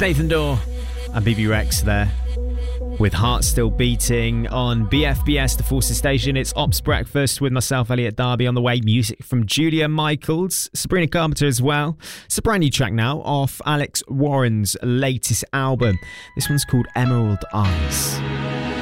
Nathan Dawe and BB Rex there with Heart Still Beating on BFBS, the Forces Station. It's Ops Breakfast with myself, Elliot Darby, on the way. Music from Julia Michaels, Sabrina Carpenter as well. It's a brand new track now off Alex Warren's latest album. This one's called Emerald Eyes.